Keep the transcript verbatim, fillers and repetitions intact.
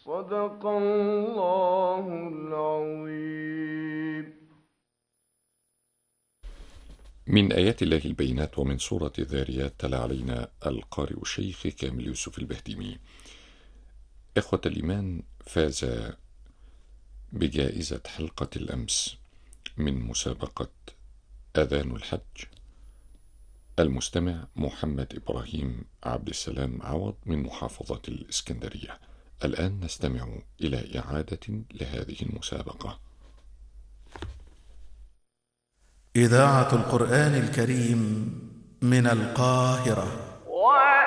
صدق الله العظيم. من آيات الله البينات ومن سورة الذاريات تلا علينا القارئ الشيخ كامل يوسف البهتيمي. إخوة الإيمان، فاز بجائزة حلقة الأمس من مسابقة أذان الحج المستمع محمد إبراهيم عبد السلام عوض من محافظة الإسكندرية. الآن نستمع إلى إعادة لهذه المسابقة. إذاعة القرآن الكريم من القاهرة.